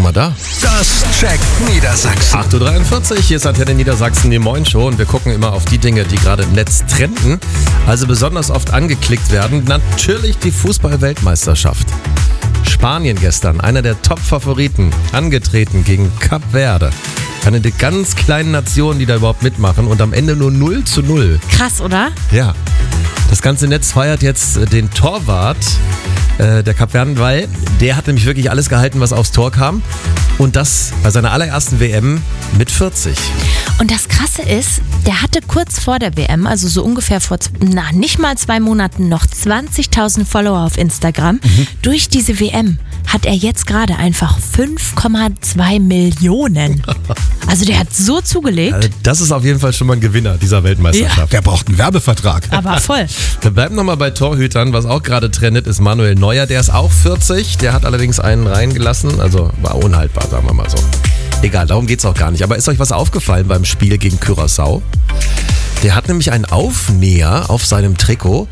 mal da. Das checkt Niedersachsen. 8.43 Uhr, hier ist Antenne Niedersachsen, die Moin Show. Und wir gucken immer auf die Dinge, die gerade im Netz trenden, also besonders oft angeklickt werden. Natürlich die Fußball-Weltmeisterschaft. Spanien gestern, einer der Top-Favoriten, angetreten gegen Kap Verde. Eine der ganz kleinen Nationen, die da überhaupt mitmachen und am Ende nur 0:0. Krass, oder? Ja. Das ganze Netz feiert jetzt den Torwart der Kapverden, weil der hat nämlich wirklich alles gehalten, was aufs Tor kam. Und das bei seiner allerersten WM mit 40. Und das Krasse ist, der hatte kurz vor der WM, also so ungefähr vor nicht mal 2 Monaten, noch 20.000 Follower auf Instagram. Durch diese WM hat er jetzt gerade einfach 5,2 Millionen. Also der hat so zugelegt. Also das ist auf jeden Fall schon mal ein Gewinner dieser Weltmeisterschaft. Der braucht einen Werbevertrag. Aber voll. Wir bleiben nochmal bei Torhütern. Was auch gerade trendet, ist Manuel Neuer. Der ist auch 40. Der hat allerdings einen reingelassen. Also war unhaltbar, sagen wir mal so. Egal, darum geht's auch gar nicht. Aber ist euch was aufgefallen beim Spiel gegen Curaçao? Der hat nämlich einen Aufnäher auf seinem Trikot,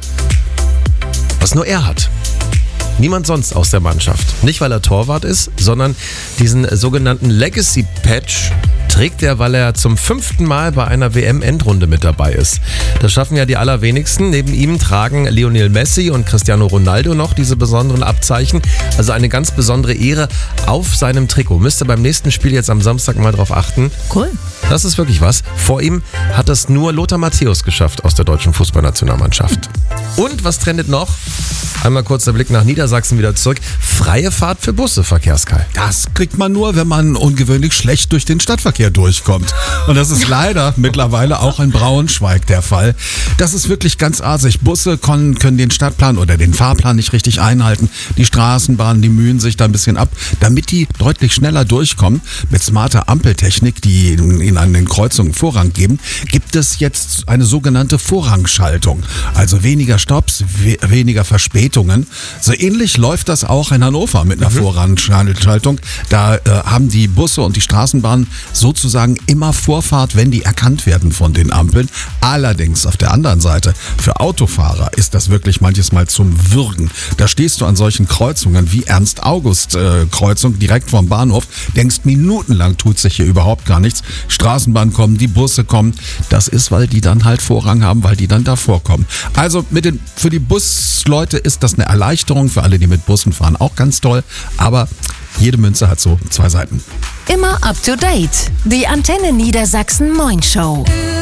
was nur er hat. Niemand sonst aus der Mannschaft. Nicht, weil er Torwart ist, sondern diesen sogenannten Legacy Patch trägt er, weil er zum 5. Mal bei einer WM-Endrunde mit dabei ist. Das schaffen ja die allerwenigsten. Neben ihm tragen Lionel Messi und Cristiano Ronaldo noch diese besonderen Abzeichen. Also eine ganz besondere Ehre auf seinem Trikot. Müsst ihr beim nächsten Spiel jetzt am Samstag mal drauf achten. Cool. Das ist wirklich was. Vor ihm hat es nur Lothar Matthäus geschafft aus der deutschen Fußballnationalmannschaft. Und was trendet noch? Einmal kurz der Blick nach Niedersachsen wieder zurück. Freie Fahrt für Busse, Verkehrskai. Das kriegt man nur, wenn man ungewöhnlich schlecht durch den Stadtverkehr durchkommt. Und das ist leider mittlerweile auch in Braunschweig der Fall. Das ist wirklich ganz arsig. Busse können den Stadtplan oder den Fahrplan nicht richtig einhalten. Die Straßenbahnen, die mühen sich da ein bisschen ab, damit die deutlich schneller durchkommen. Mit smarter Ampeltechnik, die ihnen an den Kreuzungen Vorrang geben, gibt es jetzt eine sogenannte Vorrangschaltung. Also weniger Stopps, weniger Verspätungen. So ähnlich läuft das auch in Hannover mit einer Vorrangschaltung. Da haben die Busse und die Straßenbahnen sozusagen immer Vorfahrt, wenn die erkannt werden von den Ampeln. Allerdings auf der anderen Seite, für Autofahrer ist das wirklich manches Mal zum Würgen. Da stehst du an solchen Kreuzungen wie Ernst-August-Kreuzung direkt vom Bahnhof, denkst minutenlang tut sich hier überhaupt gar nichts. Straßenbahn kommen, die Busse kommen. Das ist, weil die dann halt Vorrang haben, weil die dann davor kommen. Also für die Busleute ist das eine Erleichterung, für alle, die mit Bussen fahren, auch ganz toll. Aber jede Münze hat so 2 Seiten. Immer up to date. Die Antenne Niedersachsen Moin Show.